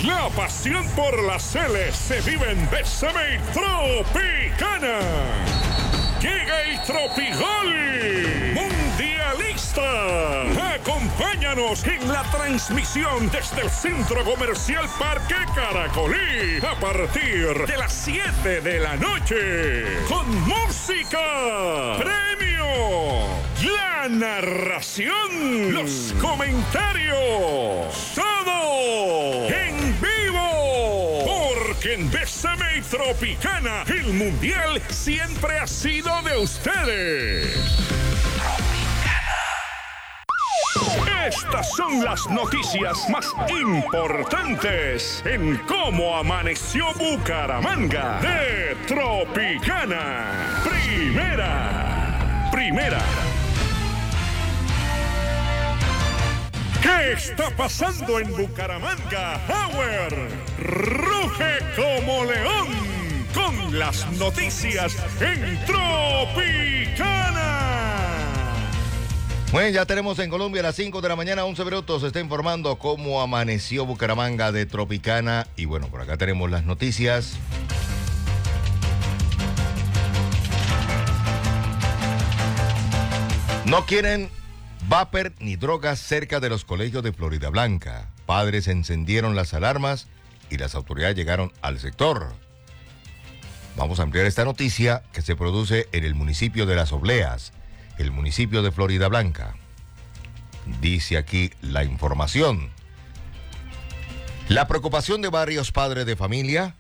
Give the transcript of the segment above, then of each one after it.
La pasión por las Celes se vive en Besame Tropicana. Llega el Tropigol Mundialista. Acompáñanos en la transmisión desde el Centro Comercial Parque Caracolí a partir de las 7 de la noche. Con música, premio, la narración, los comentarios, todo en vivo. Porque en Besame Tropicana el mundial siempre ha sido de ustedes. Estas son las noticias más importantes en cómo amaneció Bucaramanga de Tropicana. Primera. ¿Qué está pasando en Bucaramanga? Power ruge como león con las noticias en Tropicana. Bueno, ya tenemos en Colombia a las 5 de la mañana, 11 minutos. Se está informando cómo amaneció Bucaramanga de Tropicana. Y bueno, por acá tenemos las noticias. No quieren vapor ni drogas cerca de los colegios de Florida Blanca. Padres encendieron las alarmas y las autoridades llegaron al sector. Vamos a ampliar esta noticia que se produce en el municipio de Las Obleas, el municipio de Florida Blanca. Dice aquí la información. La preocupación de varios padres de familia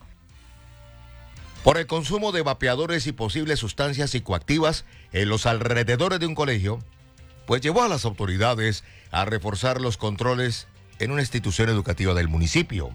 por el consumo de vapeadores y posibles sustancias psicoactivas en los alrededores de un colegio, pues llevó a las autoridades a reforzar los controles en una institución educativa del municipio.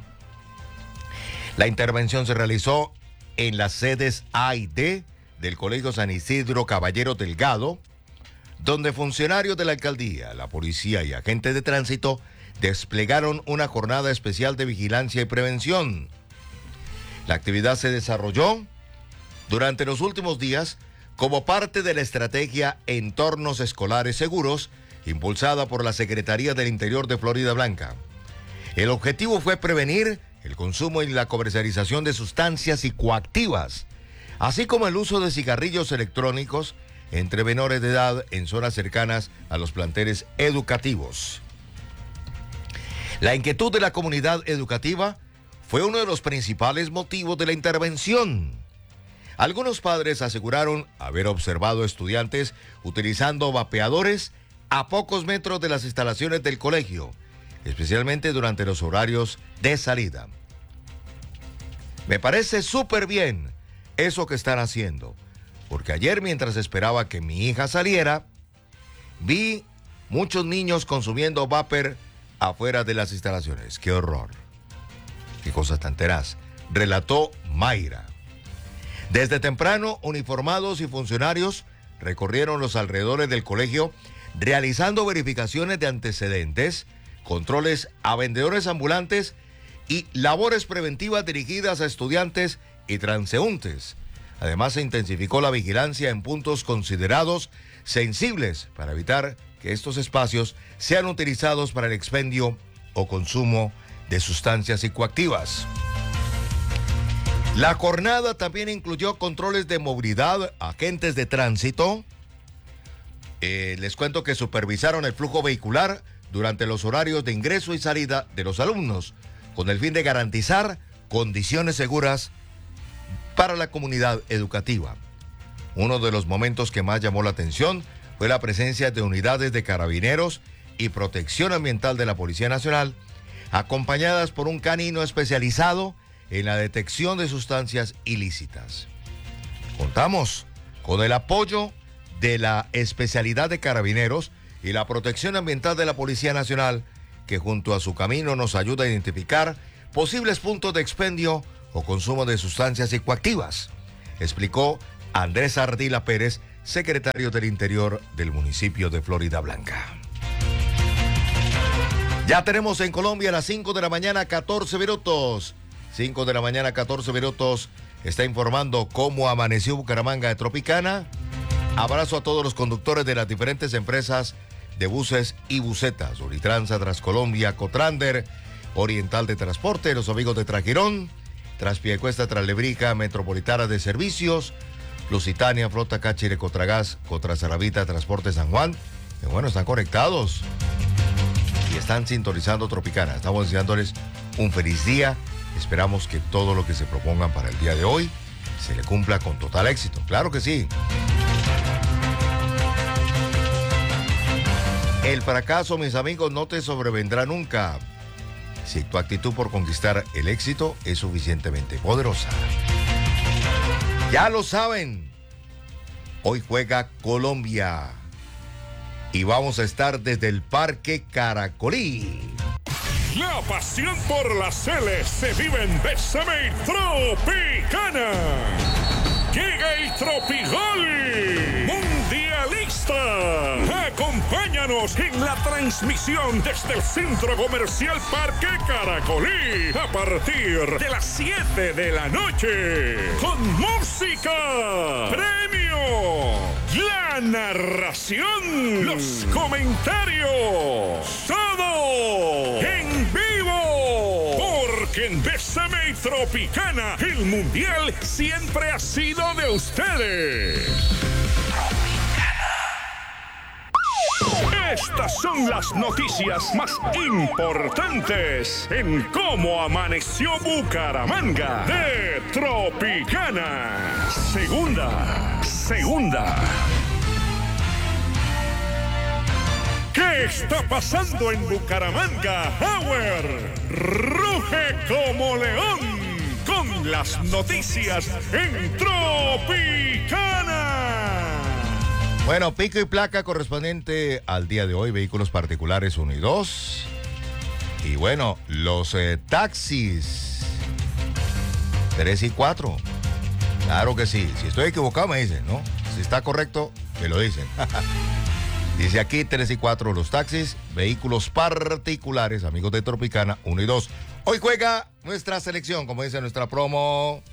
La intervención se realizó en las sedes A y D del Colegio San Isidro Caballero Delgado, donde funcionarios de la alcaldía, la policía y agentes de tránsito desplegaron una jornada especial de vigilancia y prevención. La actividad se desarrolló durante los últimos días como parte de la estrategia Entornos Escolares Seguros, impulsada por la Secretaría del Interior de Florida Blanca. El objetivo fue prevenir el consumo y la comercialización de sustancias psicoactivas, así como el uso de cigarrillos electrónicos entre menores de edad en zonas cercanas a los planteles educativos. La inquietud de la comunidad educativa fue uno de los principales motivos de la intervención. Algunos padres aseguraron haber observado estudiantes utilizando vapeadores a pocos metros de las instalaciones del colegio, especialmente durante los horarios de salida. Me parece súper bien eso que están haciendo, porque ayer mientras esperaba que mi hija saliera, vi muchos niños consumiendo vapor afuera de las instalaciones. ¡Qué horror! ¡Qué cosas tan tenaz!, relató Mayra. Desde temprano, uniformados y funcionarios recorrieron los alrededores del colegio realizando verificaciones de antecedentes, controles a vendedores ambulantes y labores preventivas dirigidas a estudiantes y transeúntes. Además, se intensificó la vigilancia en puntos considerados sensibles para evitar que estos espacios sean utilizados para el expendio o consumo de sustancias psicoactivas. La jornada también incluyó controles de movilidad, agentes de tránsito. Les cuento que supervisaron el flujo vehicular durante los horarios de ingreso y salida de los alumnos, con el fin de garantizar condiciones seguras para la comunidad educativa. Uno de los momentos que más llamó la atención fue la presencia de unidades de carabineros y protección ambiental de la Policía Nacional, acompañadas por un canino especializado en la detección de sustancias ilícitas. Contamos con el apoyo de la especialidad de carabineros y la protección ambiental de la Policía Nacional, que junto a su camino nos ayuda a identificar posibles puntos de expendio o consumo de sustancias psicoactivas, explicó Andrés Ardila Pérez, secretario del Interior del municipio de Florida Blanca. Ya tenemos en Colombia a las 5 de la mañana, 14 minutos. 5 de la mañana, 14 minutos. Está informando cómo amaneció Bucaramanga de Tropicana. Abrazo a todos los conductores de las diferentes empresas de buses y busetas, Unitrans, Transcolombia, Cotrander, Oriental de Transporte, los amigos de Tragirón, Transpiecuesta, Traslebrica, Metropolitana de Servicios, Lusitania, Flota Cáchire, Cotragás, Cotrazaravita, Transporte San Juan, que bueno, están conectados y están sintonizando Tropicana. Estamos deseándoles un feliz día. Esperamos que todo lo que se propongan para el día de hoy se le cumpla con total éxito. Claro que sí. El fracaso, mis amigos, no te sobrevendrá nunca si tu actitud por conquistar el éxito es suficientemente poderosa. Ya lo saben, hoy juega Colombia y vamos a estar desde el Parque Caracolí. La pasión por las Celes se vive en Besame Tropicana. Llega el Tropigol Mundialista. Acompáñanos en la transmisión desde el Centro Comercial Parque Caracolí a partir de las 7 de la noche. Con música, premio, la narración, los comentarios, todo en vivo. Porque en Besame Tropicana el mundial siempre ha sido de ustedes. Estas son las noticias más importantes en cómo amaneció Bucaramanga de Tropicana. Segunda. ¿Qué está pasando en Bucaramanga? Howard ruge como león con las noticias en Tropicana. Bueno, pico y placa correspondiente al día de hoy, vehículos particulares 1 y 2. Y bueno, los taxis 3 y 4. Claro que sí. Si estoy equivocado me dicen, ¿no? Si está correcto, me lo dicen. Dice aquí 3 y 4 los taxis, vehículos particulares, amigos de Tropicana 1 y 2. Hoy juega nuestra selección, como dice nuestra promo.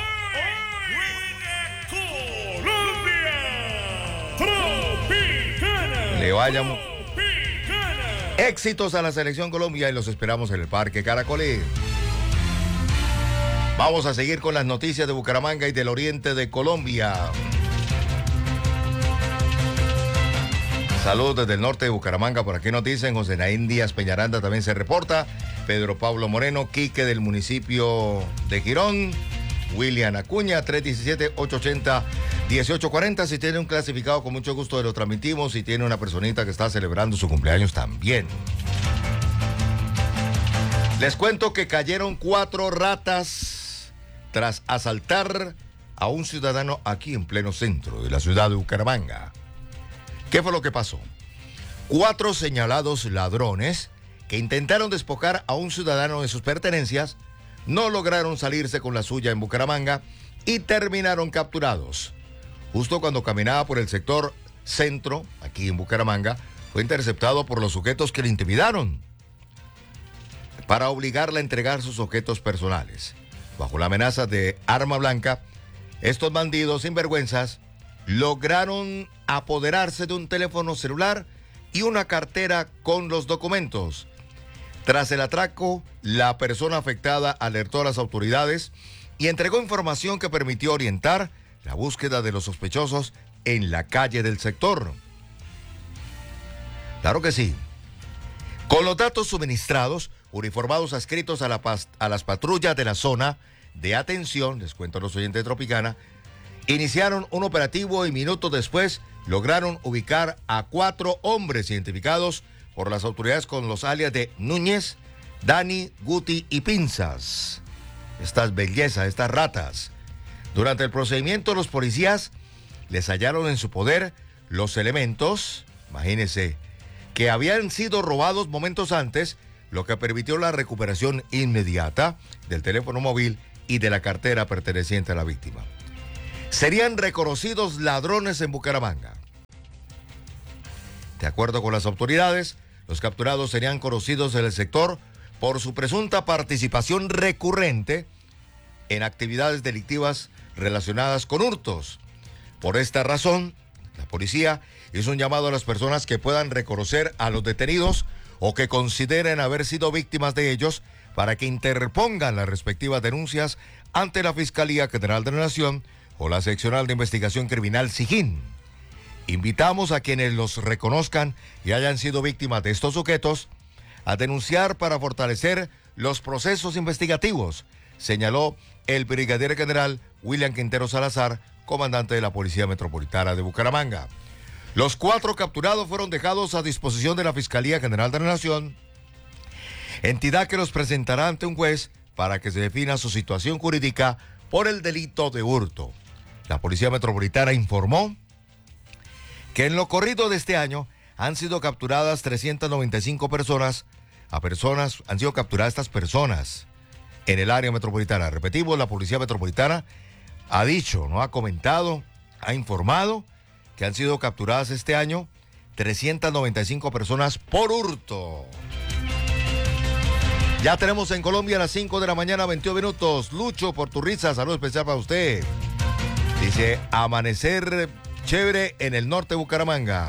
Le vayamos. Éxitos a la selección Colombia y los esperamos en el Parque Caracolí. Vamos a seguir con las noticias de Bucaramanga y del oriente de Colombia. Saludos desde el norte de Bucaramanga, por aquí nos dicen, José Naín Díaz Peñaranda también se reporta, Pedro Pablo Moreno, Quique del municipio de Girón, William Acuña, 317-880-1840. Si tiene un clasificado, con mucho gusto lo transmitimos. Si tiene una personita que está celebrando su cumpleaños, también. Les cuento que cayeron 4 ratas tras asaltar a un ciudadano aquí en pleno centro de la ciudad de Bucaramanga. ¿Qué fue lo que pasó? 4 señalados ladrones que intentaron despojar a un ciudadano de sus pertenencias no lograron salirse con la suya en Bucaramanga y terminaron capturados. Justo cuando caminaba por el sector centro, aquí en Bucaramanga, fue interceptado por los sujetos que le intimidaron para obligarle a entregar sus objetos personales. Bajo la amenaza de arma blanca, estos bandidos sinvergüenzas lograron apoderarse de un teléfono celular y una cartera con los documentos. Tras el atraco, la persona afectada alertó a las autoridades y entregó información que permitió orientar la búsqueda de los sospechosos en la calle del sector. Claro que sí. Con los datos suministrados, uniformados adscritos a las patrullas de la zona de atención, les cuento a los oyentes de Tropicana, iniciaron un operativo y minutos después lograron ubicar a 4 hombres identificados por las autoridades con los alias de Núñez, Dani, Guti y Pinzas. Estas bellezas, estas ratas. Durante el procedimiento, los policías les hallaron en su poder los elementos, imagínense, que habían sido robados momentos antes, lo que permitió la recuperación inmediata del teléfono móvil y de la cartera perteneciente a la víctima. Serían reconocidos ladrones en Bucaramanga. De acuerdo con las autoridades, los capturados serían conocidos en el sector por su presunta participación recurrente en actividades delictivas relacionadas con hurtos. Por esta razón, la policía hizo un llamado a las personas que puedan reconocer a los detenidos o que consideren haber sido víctimas de ellos para que interpongan las respectivas denuncias ante la Fiscalía General de la Nación o la Seccional de Investigación Criminal SIGIN. Invitamos a quienes los reconozcan y hayan sido víctimas de estos sujetos a denunciar para fortalecer los procesos investigativos, señaló el brigadier general William Quintero Salazar, comandante de la Policía Metropolitana de Bucaramanga. Los 4 capturados fueron dejados a disposición de la Fiscalía General de la Nación, entidad que los presentará ante un juez para que se defina su situación jurídica por el delito de hurto. La Policía Metropolitana informó que en lo corrido de este año han sido capturadas 395 personas. Han sido capturadas estas personas en el área metropolitana. Repetimos, la Policía Metropolitana ha dicho, ha comentado, ha informado que han sido capturadas este año 395 personas por hurto. Ya tenemos en Colombia a las 5 de la mañana, 21 minutos. Lucho, por tu risa, saludo especial para usted. Dice, amanecer chévere en el norte de Bucaramanga.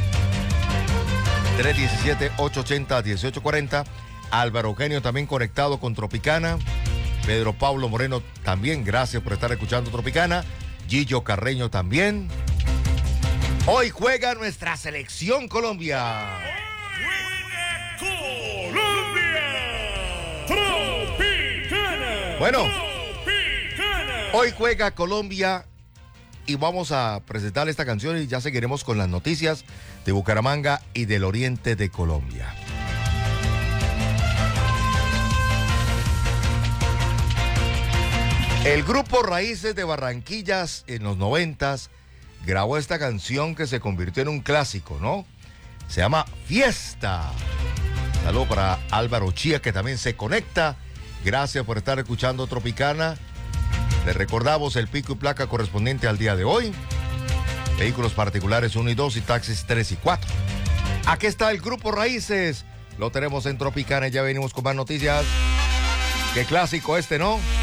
317-880-1840. Álvaro Eugenio también conectado con Tropicana. Pedro Pablo Moreno también, gracias por estar escuchando Tropicana. Gillo Carreño también. Hoy juega nuestra selección Colombia. Bueno, hoy juega Colombia y vamos a presentar esta canción y ya seguiremos con las noticias de Bucaramanga y del oriente de Colombia. El grupo Raíces de Barranquillas en los 90s grabó esta canción que se convirtió en un clásico, ¿no? Se llama Fiesta. Saludos para Álvaro Chía, que también se conecta. Gracias por estar escuchando Tropicana. Les recordamos el pico y placa correspondiente al día de hoy. Vehículos particulares 1 y 2 y taxis 3 y 4. Aquí está el grupo Raíces. Lo tenemos en Tropicana y ya venimos con más noticias. Qué clásico este, ¿no?